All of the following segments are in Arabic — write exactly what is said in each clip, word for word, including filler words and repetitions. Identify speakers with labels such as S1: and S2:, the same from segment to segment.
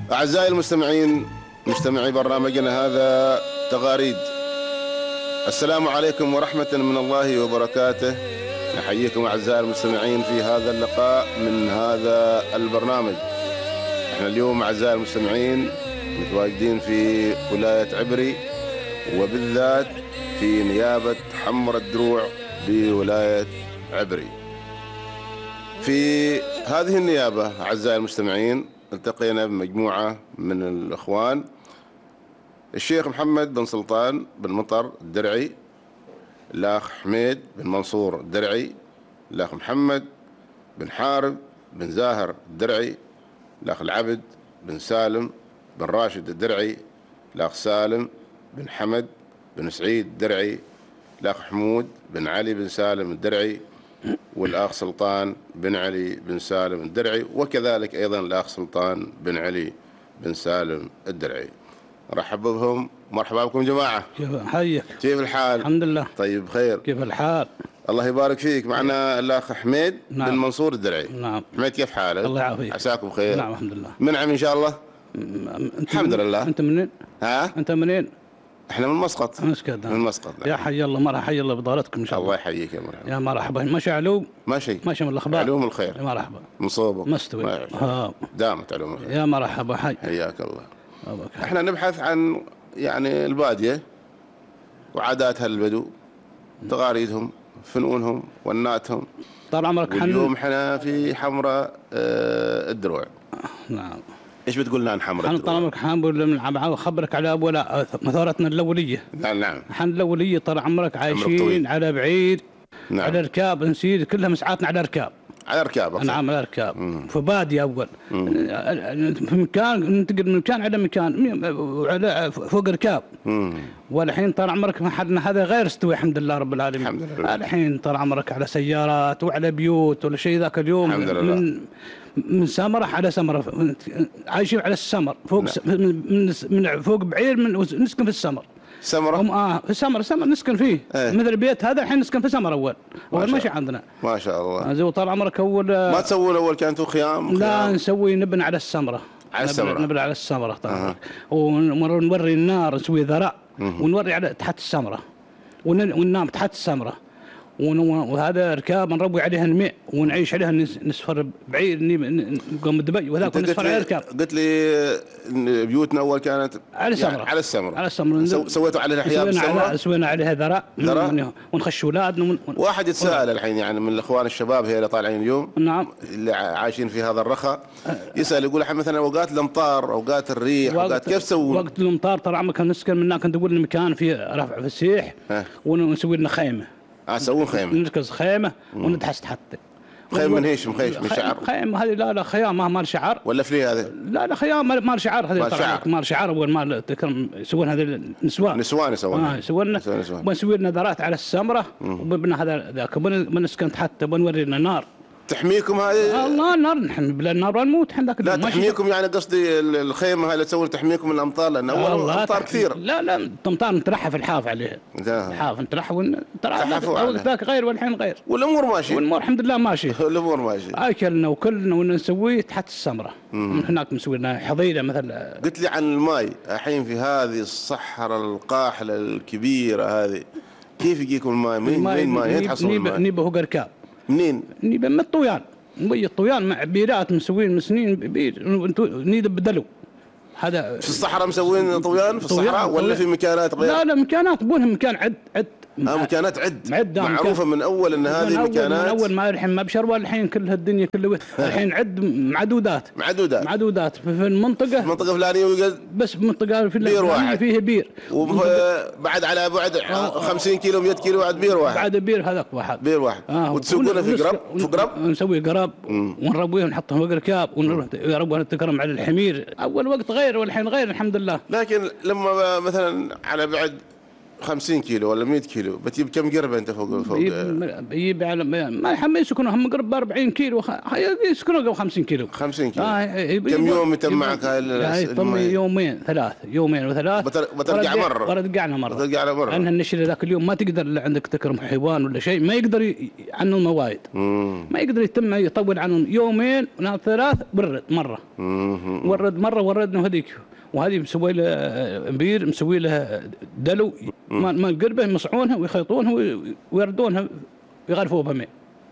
S1: أعزائي المستمعين، مستمعي برنامجنا هذا تغاريد، السلام عليكم ورحمة من الله وبركاته. نحييكم أعزائي المستمعين في هذا اللقاء من هذا البرنامج. احنا اليوم أعزائي المستمعين متواجدين في ولاية عبري، وبالذات في نيابة حمر الدروع بولاية عبري. في هذه النيابة أعزائي المستمعين التقينا بمجموعة من الإخوان: الشيخ محمد بن سلطان بن مطر الدرعي، الأخ حميد بن منصور الدرعي، الأخ محمد بن حارب بن زاهر الدرعي، الأخ العبد بن سالم بن راشد الدرعي، الأخ سالم بن حمد بن سعيد الدرعي، الأخ حمود بن علي بن سالم الدرعي، والأخ سلطان بن علي بن سالم الدرعي، وكذلك أيضا الأخ سلطان بن علي بن سالم الدرعي. رحب بهم، مرحبا بكم جماعة.
S2: كيف حيك؟
S1: كيف الحال؟
S2: الحمد لله.
S1: طيب بخير.
S2: كيف الحال؟
S1: الله يبارك فيك. معنا الأخ حميد
S2: نعم.
S1: بن منصور الدرعي.
S2: نعم.
S1: حميد كيف حالك؟
S2: الله يعافيك.
S1: عساكم بخير.
S2: نعم الحمد لله.
S1: منعم إن شاء الله. الحمد
S2: من...
S1: لله.
S2: أنت منين؟
S1: ها؟
S2: أنت منين؟
S1: احنا من مسقط.
S2: مسقط.
S1: من مسقط. نعم.
S2: يا حي الله، مرحبا، حي الله بضالتكم ان شاء الله.
S1: الله يحييك يا مرحبا.
S2: يا مرحبا. ماشي علوم؟
S1: ماشي.
S2: ماشي من الاخبار.
S1: علوم الخير.
S2: يا مرحبا.
S1: مصوبه.
S2: مستوي. ها.
S1: دامت علوم الخير.
S2: يا مرحبا حي.
S1: حياك الله.
S2: أبك.
S1: احنا نبحث عن يعني البادية وعادات البدو، تقاليدهم، فنونهم، وناتهم.
S2: طال عمرك.
S1: اليوم احنا في حمراء اه الدروع.
S2: نعم.
S1: ايش بتقول لنا عن حمراء الدروع؟
S2: طال عمرك حنقول خبرك على أبولا مثارتنا الأولية.
S1: نعم نعم.
S2: احنا الأولية طال عمرك عايشين على بعيد. نعم. على ركاب نسير كلها مسعاتنا على ركاب.
S1: على ركاب.
S2: نعم على ركاب. في بادية أول. مم. في مكان ننتقل من مكان على مكان وعلى فوق ركاب. والحين طال عمرك محلنا هذا غير استوي الحمد لله رب العالمين. الحمد لله. الحين طال عمرك على سيارات وعلى بيوت ولا شيء. ذاك اليوم الحمد لله. من من سمرة على سمرة عايشين على السمر فوق. نعم. من من فوق بعير من نسكن في السمر.
S1: سمرة؟
S2: اه في السمر سمر نسكن فيه. ايه؟ مثل البيت هذا الحين نسكن في سمر اول. اول ماشي عندنا.
S1: ما شاء الله.
S2: زي طال عمرك اول.
S1: ما تسوون اول كانتوا خيام؟ خيام؟
S2: لا نسوي نبني على السمرة.
S1: على السمرة.
S2: نبني على السمرة طبعا. أه. ونوري النار نسوي ذراع. ونوري على تحت السمرة وننام تحت السمرة. وهذا ركاب نروي عليها الماء ونعيش عليها نسفر بعير نقوم دبي وذاك نسفر على ركاب.
S1: قلت لي بيوتنا اول كانت
S2: على السمرة.
S1: يعني على السمرة.
S2: على السمرة.
S1: سو سويتوا عليها احياء بالسمرة؟
S2: سوينا عليها ذراع. ذراع ونخش اولادنا. ون...
S1: واحد يتساءل الحين يعني من الاخوان الشباب هي اللي طالعين اليوم.
S2: نعم.
S1: اللي عايشين في هذا الرخاء يسأل يقول الحين مثلا اوقات الامطار، اوقات الريح، اوقات كيف تسوون؟
S2: وقت الامطار ترى عمك نسكن من هناك ندور لنا مكان في رفع فسيح ونسوي لنا خيمة.
S1: اه تسوون خيمة.
S2: نركز خيمة وندحس تحت.
S1: خيمة من ايش؟ من خيش من شعر؟
S2: خيمة هذه لا لا خيام ما مال شعر.
S1: ولا فلي هذا؟
S2: لا لا خيام مال شعر. هذه
S1: مال شعر.
S2: مال شعر اول مال يسوون هذه النسوان.
S1: نسوان يسوون.
S2: اه يسوون. بنسوي لنا ذرات على السمرة وبنبنى هذا ذاك بنسكن تحت بنوري لنا نار.
S1: تحميكم هذه؟
S2: الله نار نحن بلا نار ونموت احنا ذاك.
S1: لا تحميكم يعني قصدي الخيمة هاي اللي تسوون تحميكم من الأمطار لأن أول أمطار كثير.
S2: لا لا الأمطار نترحف الحاف عليها. الحاف نترحف ونترحف ذاك غير والحين غير.
S1: والأمور ماشي.
S2: والأمور الحمد لله ماشي.
S1: الأمور ماشي.
S2: أكلنا وكلنا ونسويه تحت السمرة. هناك مسوي لنا حضيرة مثل.
S1: قلت لي عن الماء الحين في هذه الصحراء القاحلة الكبيرة هذه كيف يجيكم الماء؟ مين مين ماء يتحصل الماء؟
S2: نيبه هو ركاب.
S1: منين؟
S2: نيبه من الطويان. نبي الطويان مع بيرات مسوين من سنين بير نيد بدلو. هذا
S1: في الصحراء مسوين طويان في الصحراء ولا في مكانات غير؟
S2: لا لا مكانات بونهم مكان عد عد.
S1: اه مكانات عد.
S2: عد
S1: معروفة من أول أن هذه مكانات.
S2: من أول ما الحين ما بشروا الحين كل هالدنيا كله الحين عد معدودات.
S1: معدودات.
S2: معدودات في المنطقة.
S1: منطقة فلانية
S2: بس منطقة في
S1: بير واحد
S2: فيه بير.
S1: وبعد على بعد خمسين كيلو مئة كيلو بعد بير واحد.
S2: بعد بير هذاك واحد.
S1: بير واحد. آه وتسوقونه في قرب في قرب.
S2: نسوي قرب ونربيه ونحطهم في ركاب ونروح نربيه نتكرم على الحمير. أول وقت غير والحين غير الحمد لله.
S1: لكن لما مثلا على بعد خمسين كيلو ولا مئة كيلو بتجيب كم قربة أنت فوق فوق؟
S2: بيجيب على ما يحمل يسكنوا هم قرب أربعين كيلو يسكنوا قبل خمسين كيلو.
S1: خمسين كيلو.
S2: آه
S1: كم يوم يتم معك هاي
S2: طم يومين ثلاث يومين وثلاث.
S1: بترجع مرة.
S2: برجعنا مرة.
S1: بترجع مرة.
S2: لأن النشر ذاك اليوم ما تقدر اللي عندك تكرم حيوان ولا شيء ما يقدر عنه المواعيد. ما يقدر يتم يطول عنهم يومين ثلاث برد مرة. ورد مرة وردنا هذيك. وهذه مسوي له بير مسوي له دلو ما القربة يمصعونها ويخيطونها ويردونها ويغرفوها بماء.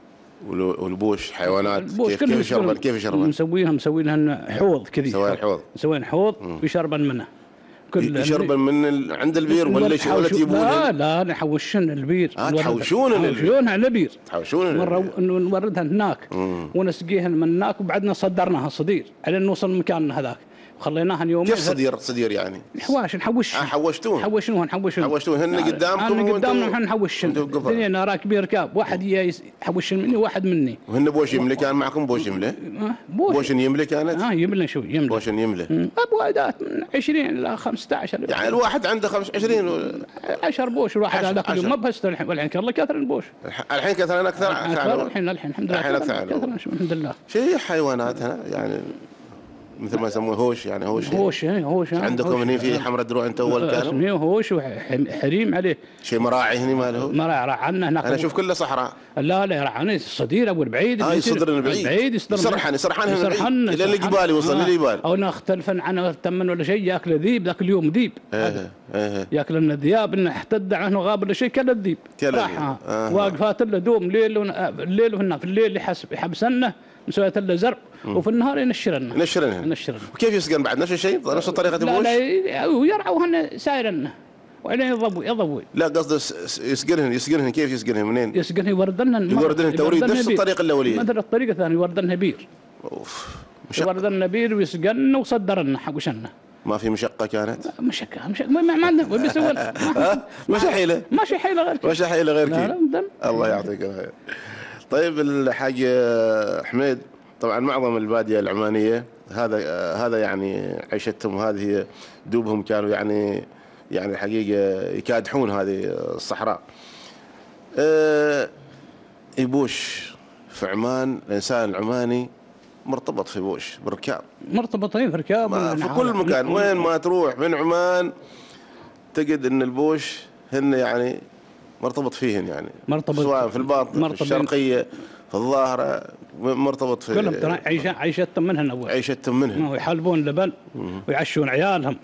S1: والبوش حيوانات كيف كيف يشربن كيف يشربن؟
S2: مسويها مسوينها حوض كذي.
S1: مسوين حوض.
S2: مسوين حوض ويشربن منه.
S1: يشربن من ال... عند البير ولا ولا تجيبونها؟
S2: لا لا نحوشن البير.
S1: آه تحوشون
S2: نحوشونها على البير.
S1: تحوشون
S2: مرة نوردها هناك ونسقيها من هناك وبعدنا صدرناها صدير على نوصل مكاننا هذاك. خليناها يومين.
S1: كيف صدير صدير يعني؟
S2: الحواش نحوش.
S1: آه حوشتون.
S2: حوشنوها نحوشنوها.
S1: حوشتون هن قدامكم.
S2: أنا قدامنا ونحن نحوش. الدنيا نراك كبير كاب واحد يحوش مني وواحد مني.
S1: وهن بوش يملي كان معكم بوش يملي؟ بوش. بوش يملي كانت؟
S2: آه يملي شوي يملي.
S1: بوش يملي.
S2: أبوادات من عشرين إلى خمسة عشر.
S1: يعني الواحد عنده خمس عشرين و...
S2: عشر بوش الواحد هذاك اليوم ما بهست الحين والحين كثر كثر البوش.
S1: الحين كثر أكثر.
S2: أكثر الحين الحين الحمد لله.
S1: الحين أكثر.
S2: الحمد لله.
S1: شيء حيوانات هنا يعني. مثل ما يسموه هوش يعني هوش
S2: هوش يعني هوش
S1: عندكم هنا في حمرة دروع انت اول كانوا
S2: اسمه هوش وحريم عليه
S1: شيء مراعي هنا ما له
S2: مراعي رعنا هناك
S1: انا اشوف كله صحراء
S2: لا لا رعنا الصدير ابو البعيد
S1: هاي صدر البعيد
S2: بعيد
S1: يسرحن يسرحن الى الجبال يوصل للجبال
S2: او نختلفن عنه تمن ولا شيء ياكل ذيب ذاك اليوم ذيب
S1: ايه ايه
S2: ياكل لنا ذياب انه احتد عنه غاب ولا شيء كل الذيب راح واقفات له دوم ليل الليل وهنا في الليل يحسب يحبسنه مسويت له زرع وفي النهار ينشرن
S1: ينشرن
S2: ينشرن
S1: وكيف يسقن بعد نفس الشيء نفس طريقه البوش؟
S2: لا لا ويرعوهن سايرن وعليه يضوي يضوي
S1: لا قصده يسقنهن يسقنهن كيف يسقنهن منين؟
S2: يسقنهن يوردن
S1: يوردن توريد نفس الطريقه الاوليه
S2: مثل الطريقه الثانيه يوردن بير
S1: اوف
S2: يوردن بير ويسقن وصدرن حقوشنا
S1: ما في مشقه كانت؟
S2: مشقه مشقه ما ما عندنا بيسوي
S1: ماشي حيله
S2: ماشي حيله غير
S1: ماشي حيله غير كذا الله يعطيك الخير. طيب الحاج حميد طبعا معظم الباديه العمانيه هذا هذا يعني عيشتهم هذه دوبهم كانوا يعني يعني الحقيقه يكادحون هذه الصحراء. أه يبوش في عمان الانسان العماني مرتبط في بوش بالركاب
S2: مرتبطين في ركاب
S1: في كل مكان وين ما تروح من عمان تجد ان البوش هن يعني مرتبط فيهن يعني
S2: مرتبط
S1: سواء في الباطن في الشرقيه في الظاهره مرتبط في
S2: كلهم عيشة عيشتهم منهن اول
S1: عيشتهم منهن
S2: ويحلبون لبن ويعشون عيالهم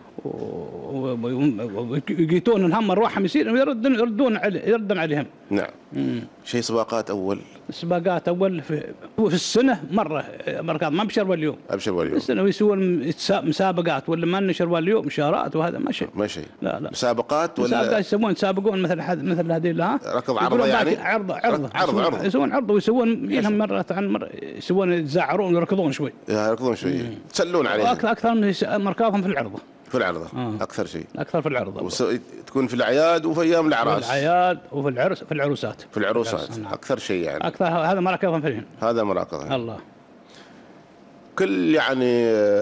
S2: ويقيتون هم روحهم يصير يردون يردون علي يردون عليهم.
S1: نعم. شيء سباقات اول
S2: سباقات اول في في السنه مره مركات ما بشر اليوم
S1: ابشر اليوم
S2: السنه ويسوون مسابقات ولا ما نشر اليوم اشارات وهذا ما شيء
S1: ما شيء
S2: لا لا
S1: مسابقات ولا
S2: مسابقات يسوون يسابقون مثل مثل هذه لا
S1: ركض عرض يعني
S2: عرض عرض
S1: عرض عرض
S2: يسوون عرض ويسوون لهم مرات عن مره يسوون يتزعرون ويركضون شوي
S1: يركضون شوي يتسلون عليه
S2: اكثر اكثر من مركاتهم في العرضه
S1: في العرضه
S2: آه.
S1: اكثر شيء
S2: اكثر في العرضه
S1: وس... تكون في الاعياد وفي ايام الاعراس
S2: في الاعياد وفي العرس في العروسات
S1: في العروسات نعم. اكثر شيء يعني
S2: اكثر هذا مراكزهم فيهم
S1: هذا مراكزهم
S2: الله
S1: كل يعني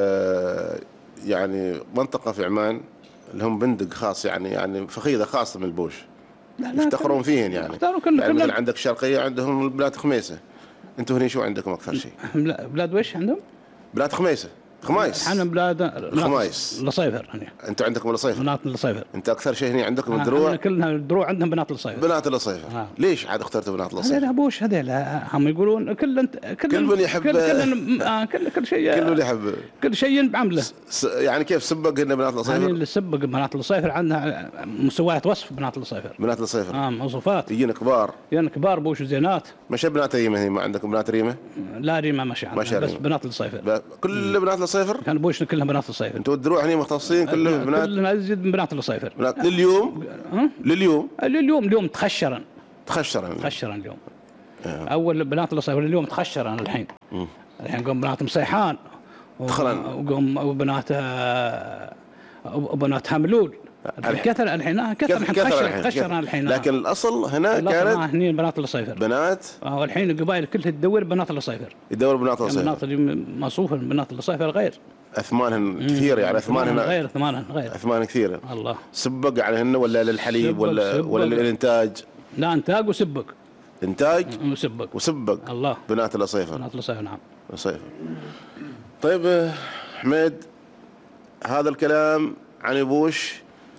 S1: يعني منطقه في عمان لهم بندق خاص يعني يعني فخيذه خاصه من البوش يفتخرون فيهن يعني يعني مثلا عندك الشرقيه عندهم بلاد خميسه انتم هنا شو عندكم اكثر شيء
S2: بلاد وش عندهم
S1: بلاد خميسه خمايس
S2: احنا بلاد
S1: خمايس
S2: لصيفر هنا
S1: انتم عندكم لصيفر
S2: بنات لصيفر
S1: انت اكثر شيء هنا عندكم الدروع
S2: كلنا الدروع عندهم بنات لصيفر
S1: بنات لصيفر آه. ليش عاد اخترتوا بنات لصيفر؟
S2: هذول ابوش هذول هم يقولون كل انت
S1: كل كل من يحب
S2: كل كل, آه كل, كل شيء
S1: كل من يحب
S2: كل شيء بعمله
S1: يعني كيف سبق هن بنات لصيفر؟
S2: يعني اللي سبق بنات لصيفر عندها مستويات وصف بنات لصيفر
S1: بنات لصيفر
S2: اه مواصفات
S1: يجين كبار
S2: يجين كبار بوش وزينات
S1: مش بنات ريمه هنا ما عندكم بنات ريمه؟
S2: لا ريمه ماشي عندنا بس بنات لصيفر
S1: كل بنات لصيفر؟
S2: كان بوش كلها بنات لصيفر
S1: انتوا الدروع هنا مختصين كلهم بنات
S2: كلنا ازيد من بنات لصيفر
S1: بنات لليوم
S2: ها
S1: لليوم
S2: لليوم اليوم تخشرا
S1: تخشرا
S2: تخشرا اليوم آه. اول بنات لصيفر اليوم تخشرا الحين م. الحين قوم بنات مصيحان وقوم وبنات وبنات هملول كثر الحين كثر كثر خشرا الحين
S1: لكن الاصل هنا كانت
S2: هني بنات لصيفر
S1: بنات
S2: والحين القبائل كلها تدور بنات لصيفر
S1: يدور بنات لصيفر
S2: البنات اللي مصروفه بنات لصيفر غير
S1: اثمانهن كثيره يعني اثمانهن
S2: غير ثمانهن غير
S1: اثمان كثيره.
S2: الله.
S1: سبق عليهن ولا للحليب
S2: سبق
S1: ولا
S2: سبق.
S1: ولا للانتاج؟
S2: لا انتاج وسبق.
S1: انتاج
S2: وسبق
S1: وسبق.
S2: الله.
S1: بنات الأصيفر.
S2: بنات الأصيفر نعم.
S1: الأصيفر. طيب حميد، هذا الكلام عن يبوش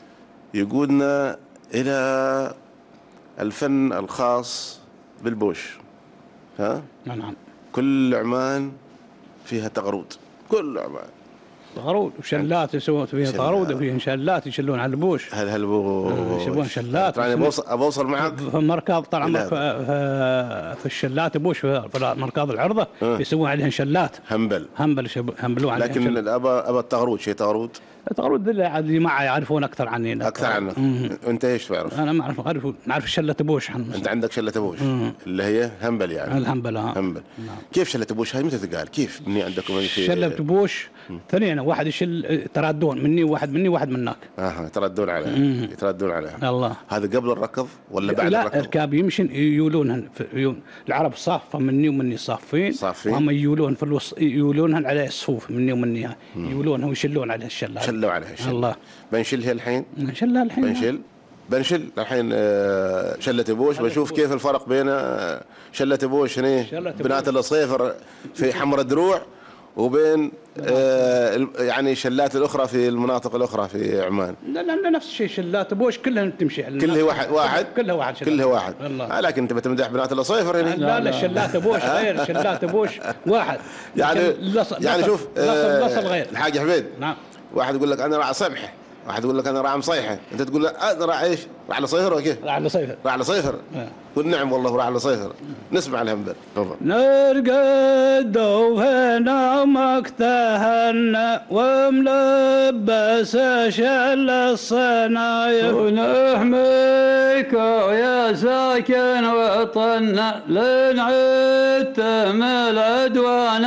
S1: يقودنا إلى الفن الخاص بالبوش. ها؟
S2: نعم.
S1: كل عمان فيها تغرود، كل عمان
S2: تغرود وشلات يسوون فيها تغرود وفيها شلات يشلون على البوش.
S1: هل هل
S2: يسوون شلات.
S1: يعني بوصل أبوصل معك
S2: في مركز طال عمرك في, في الشلات بوش في مركز العرضة أه. يسوون عليهم شلات.
S1: همبل.
S2: همبل همبلون عليهم.
S1: لكن أبا أبا التغرود شيء تغرود.
S2: تغرود اللي معي يعرفون أكثر عني.
S1: أكثر عنك. أنت إيش تعرف؟
S2: أنا ما أعرف أعرف نعرف شلة بوش.
S1: أنت عندك شلة بوش اللي هي همبل يعني.
S2: الهمبل ها.
S1: همبل. نعم. كيف شلة بوش هاي متى تقال؟ كيف مني عندكم؟
S2: شلة بوش ثانيا واحد يشل تردون مني وواحد مني وواحد منك.
S1: آه تردون عليها. يتردون عليها.
S2: الله.
S1: هذا قبل الركض ولا بعد
S2: لا
S1: الركض؟
S2: لا الركاب يمشن يولونهن يول... العرب صافة مني ومني صافين.
S1: صافين.
S2: وهم يولون في الوسط يولونهن على الصفوف مني ومني يولونها ويشلون على الشلة.
S1: شلوا عليها الشلة.
S2: الله.
S1: بنشلها الحين.
S2: نشلها الحين.
S1: بنشل. بنشل الحين شلة بوش. بنشوف كيف الفرق بين شلة بوش هنا بنات الأصيفر في حمر الدروع وبين آه يعني شلات الأخرى في المناطق الأخرى في عمان.
S2: لا لا نفس الشيء شلات بوش كلها تمشي.
S1: كلها واحد واحد.
S2: كلها واحد.
S1: كلها واحد. آه لكن أنت بتمدح بنات الأصيفر هنا.
S2: لا لا شلات بوش غير شلات بوش واحد.
S1: يعني يعني شوف
S2: لصل لصل غير.
S1: الحاج حميد.
S2: نعم.
S1: واحد يقول لك أنا راعي سمحة، واحد يقول لك أنا راعي مصيحة، أنت تقول له أنا راعي إيش؟ راعي لصيفر ولا كيف؟
S2: راعي لصيفر.
S1: راعي لصيفر. قل نعم والله راعي لصيفر. نسمع الهمبل. تفضل.
S2: نرقد وهنا مكتهن وملبس شل الصنايف ونحميك يا ساكن وطن لنعتم العدوان